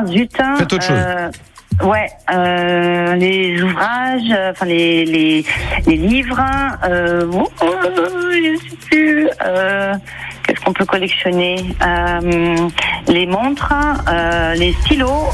zut. Faites autre chose. Ouais, les ouvrages, enfin les livres. Je sais plus. Qu'est-ce qu'on peut collectionner? Les montres, les stylos.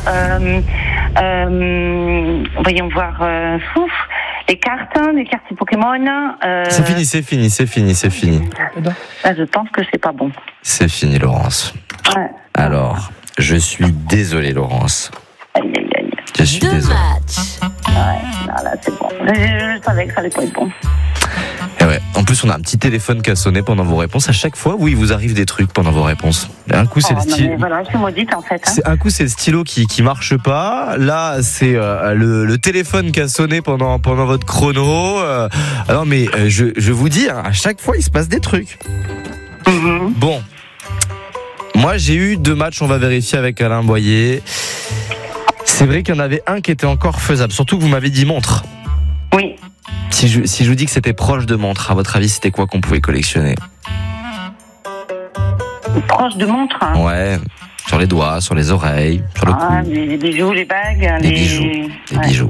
Voyons voir. Les cartes Pokémon. C'est fini. Là, je pense que c'est pas bon. C'est fini, Laurence. Ouais. Alors, je suis désolé, Laurence. Aïe. Je suis désolé. Ouais, là, c'est bon. Je savais que ça allait pas être bon. Et ouais. En plus, on a un petit téléphone qui a sonné pendant vos réponses. À chaque fois, oui, il vous arrive des trucs pendant vos réponses. Un coup, c'est le stylo. Voilà, je suis maudite en fait. Un coup, c'est le stylo qui marche pas. Là, c'est le téléphone qui a sonné pendant votre chrono. Alors, mais je vous dis, à chaque fois, il se passe des trucs. Mm-hmm. Bon. Moi, j'ai eu 2 matchs. On va vérifier avec Alain Boyer. C'est vrai qu'il y en avait un qui était encore faisable. Surtout que vous m'avez dit montre. Oui. Si je vous dis que c'était proche de montre, à votre avis, c'était quoi qu'on pouvait collectionner? Proche de montre. Ouais, sur les doigts, sur les oreilles, sur le cou. Les bijoux, les bagues. Les bijoux.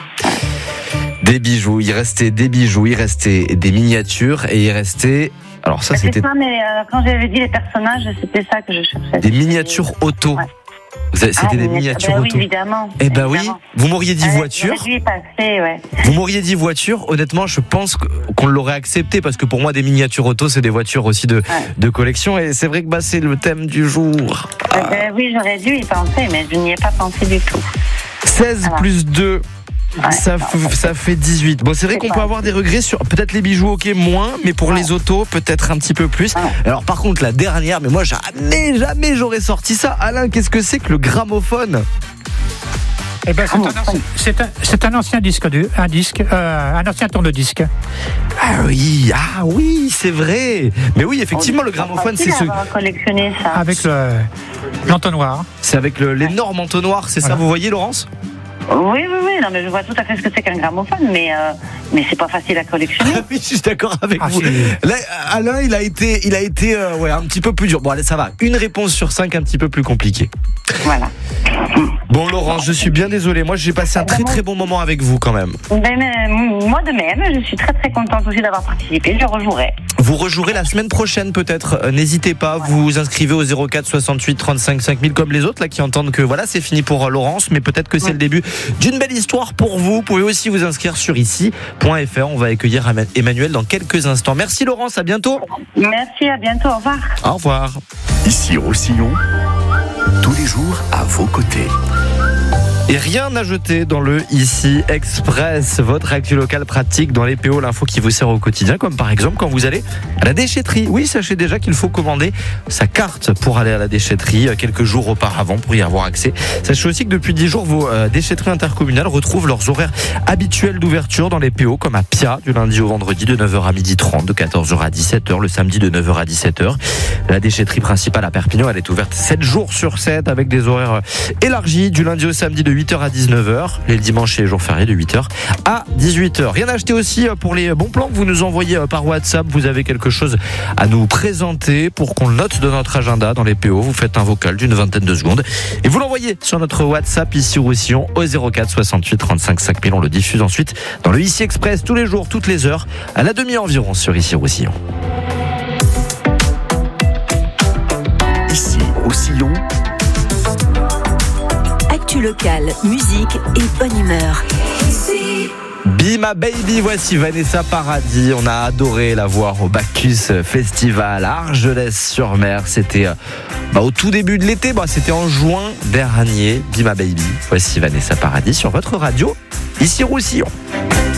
Des bijoux, il restait des bijoux, il restait des miniatures et il restait... Alors ça, c'était... C'est ça, mais quand j'avais dit les personnages, c'était ça que je cherchais. Des miniatures auto. Ouais. C'était des miniatures auto. Oui, évidemment. Eh ben oui, vous m'auriez dit voiture. Ouais. Vous m'auriez dit voiture. Honnêtement, je pense qu'on l'aurait accepté parce que pour moi, des miniatures auto, c'est des voitures aussi de collection. Et c'est vrai que c'est le thème du jour. Oui, j'aurais dû y penser, mais je n'y ai pas pensé du tout. 16 plus 2. Ouais, ça fait 18. Bon, c'est vrai qu'on peut avoir des regrets sur peut-être les bijoux, ok, moins, mais pour les autos, peut-être un petit peu plus. Ouais. Alors, par contre, la dernière, mais moi, jamais j'aurais sorti ça. Alain, qu'est-ce que c'est que le gramophone? Eh ben, c'est un ancien un ancien tourne-disque. Ah oui, c'est vrai. Mais oui, effectivement, le gramophone, c'est ce. Collectionner ça. Avec l'entonnoir. C'est avec l'énorme entonnoir, c'est ça, vous voyez, Laurence? Oui, non, mais je vois tout à fait ce que c'est qu'un gramophone, mais c'est pas facile à collectionner. Oui, je suis d'accord avec vous. Là, Alain, il a été un petit peu plus dur. Bon, allez, ça va. Une réponse sur 5 un petit peu plus compliquée. Voilà. Bon, Laurence, je suis bien désolé. Moi, j'ai passé un très bon moment avec vous quand même. Mais moi de même, je suis très contente aussi d'avoir participé. Je rejouerai. Vous rejouerez la semaine prochaine peut-être. N'hésitez pas, vous vous inscrivez au 04 68 35 5000 comme les autres là qui entendent que voilà, c'est fini pour Laurence, mais peut-être que c'est le début d'une belle histoire pour vous. Vous pouvez aussi vous inscrire sur ici.fr. On va accueillir Emmanuel dans quelques instants. Merci Laurence, à bientôt. Merci, à bientôt, au revoir. Au revoir. Ici Roussillon, tous les jours à vos côtés. Et rien à jeter dans le Ici Express, votre actu local pratique dans les PO, l'info qui vous sert au quotidien, comme par exemple quand vous allez à la déchetterie. Oui, sachez déjà qu'il faut commander sa carte pour aller à la déchetterie quelques jours auparavant pour y avoir accès. Sachez aussi que depuis 10 jours, vos déchetteries intercommunales retrouvent leurs horaires habituels d'ouverture dans les PO, comme à Pia, du lundi au vendredi de 9h à 12h30, de 14h à 17h, le samedi de 9h à 17h. La déchetterie principale à Perpignan, elle est ouverte 7 jours sur 7 avec des horaires élargis, du lundi au samedi de 8h à 19h, les dimanches et les jours fériés de 8h à 18h. Rien à acheter aussi pour les bons plans que vous nous envoyez par WhatsApp. Vous avez quelque chose à nous présenter pour qu'on le note de notre agenda dans les PO. Vous faites un vocal d'une vingtaine de secondes et vous l'envoyez sur notre WhatsApp Ici Roussillon au 04 68 35 5000. On le diffuse ensuite dans le Ici Express tous les jours, toutes les heures, à la demi environ sur Ici Roussillon. Ici Roussillon. Actu local, musique et bonne humeur. Be My Baby, voici Vanessa Paradis. On a adoré la voir au Bacchus Festival à Argelès-sur-Mer. C'était au tout début de l'été, c'était en juin dernier. Be My Baby, voici Vanessa Paradis sur votre radio, Ici Roussillon.